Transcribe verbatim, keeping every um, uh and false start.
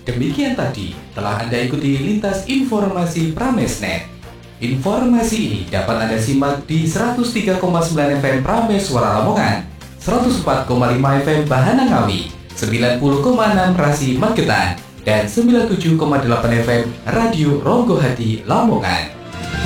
Demikian tadi telah Anda ikuti lintas informasi Pramesnet. Informasi ini dapat Anda simak di seratus tiga koma sembilan F M Prames Suara Lamongan, seratus empat koma lima F M Bahana Ngawi, sembilan puluh koma enam Rasi Magetan, dan sembilan puluh tujuh koma delapan F M Radio Ronggo Hati Lamongan.